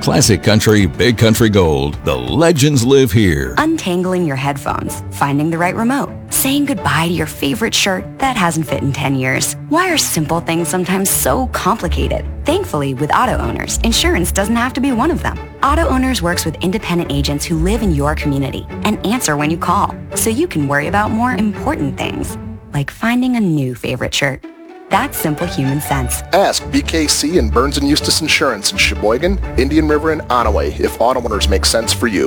Classic Country, Big Country Gold. The legends live here. Untangling your headphones, finding the right remote, saying goodbye to your favorite shirt that hasn't fit in 10 years. Why are simple things sometimes so complicated? Thankfully, with auto owners, insurance doesn't have to be one of them. Auto Owners works with independent agents who live in your community and answer when you call, so you can worry about more important things, like finding a new favorite shirt. That's simple human sense. Ask BKC and Burns & Eustace Insurance in Sheboygan, Indian River, and Onaway if auto owners make sense for you.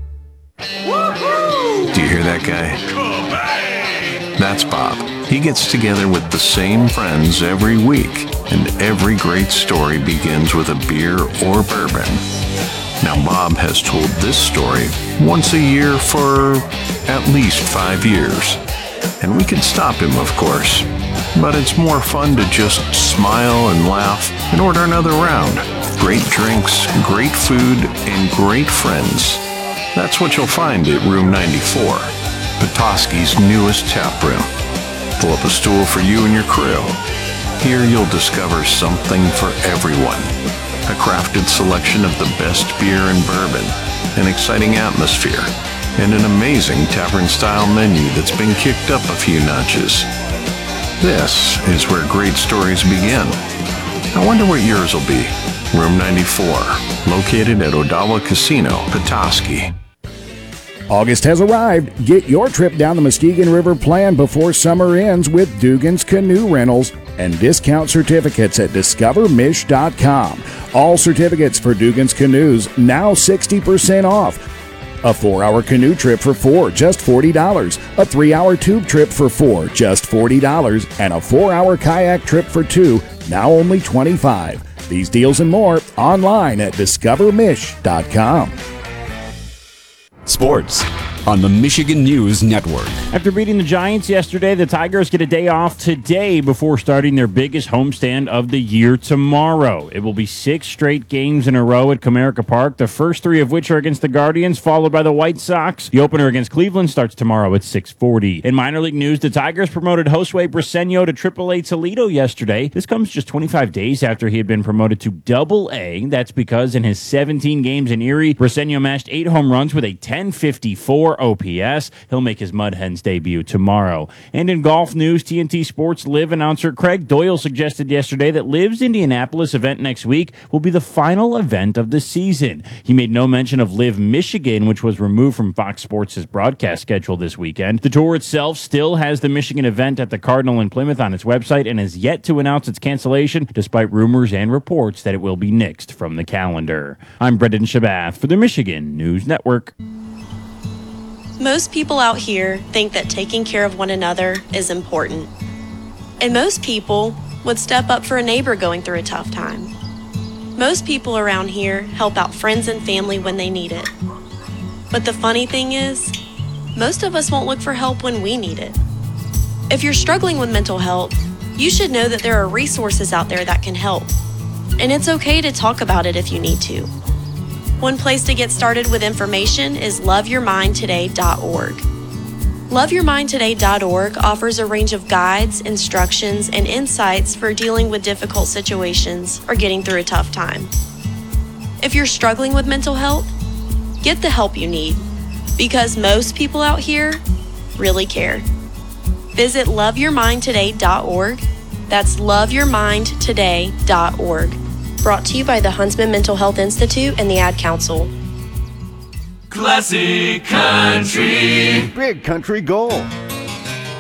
Do you hear that guy? That's Bob. He gets together with the same friends every week, and every great story begins with a beer or bourbon. Now, Bob has told this story once a year for at least 5 years. And we can stop him, of course. But it's more fun to just smile and laugh and order another round. Great drinks, great food, and great friends. That's what you'll find at Room 94, Petoskey's newest tap room. Pull up a stool for you and your crew. Here you'll discover something for everyone. A crafted selection of the best beer and bourbon, an exciting atmosphere, and an amazing tavern-style menu that's been kicked up a few notches. This is where great stories begin. I wonder what yours will be. Room 94, located at Odawa Casino, Petoskey. August has arrived. Get your trip down the Muskegon River planned before summer ends with Dugan's Canoe Rentals and discount certificates at discovermish.com. All certificates for Dugan's Canoes now 60% off. A 4-hour canoe trip for 4, just $40. A 3-hour tube trip for 4, just $40. And a 4-hour kayak trip for 2, now only $25. These deals and more online at discovermish.com. Sports on the Michigan News Network. After beating the Giants yesterday, the Tigers get a day off today before starting their biggest homestand of the year tomorrow. It will be 6 straight games in a row at Comerica Park, the first 3 of which are against the Guardians, followed by the White Sox. The opener against Cleveland starts tomorrow at 6:40. In minor league news, the Tigers promoted Josue Briseño to AAA Toledo yesterday. This comes just 25 days after he had been promoted to Double-A. That's because in his 17 games in Erie, Briseño mashed 8 home runs with a .1054 OPS. He'll make his Mud Hens debut tomorrow. And in golf news, TNT Sports Live announcer Craig Doyle suggested yesterday that Live's Indianapolis event next week will be the final event of the season. He made no mention of Live Michigan, which was removed from Fox Sports' broadcast schedule this weekend. The tour itself still has the Michigan event at the Cardinal in Plymouth on its website and has yet to announce its cancellation, despite rumors and reports that it will be nixed from the calendar. I'm Brendan Shabath for the Michigan News Network. Most people out here think that taking care of one another is important. And most people would step up for a neighbor going through a tough time. Most people around here help out friends and family when they need it. But the funny thing is, most of us won't look for help when we need it. If you're struggling with mental health, you should know that there are resources out there that can help. And it's okay to talk about it if you need to. One place to get started with information is loveyourmindtoday.org. Loveyourmindtoday.org offers a range of guides, instructions, and insights for dealing with difficult situations or getting through a tough time. If you're struggling with mental health, get the help you need, because most people out here really care. Visit loveyourmindtoday.org. That's loveyourmindtoday.org. Brought to you by the Huntsman Mental Health Institute and the Ad Council. Classic Country. Big Country Gold.